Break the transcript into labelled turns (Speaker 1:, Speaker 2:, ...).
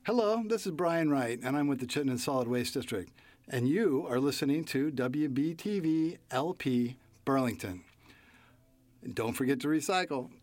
Speaker 1: Hello, this is Brian Wright, and I'm with the Chittenden Solid Waste District, and you are listening to WBTV LP Burlington. And don't forget to recycle.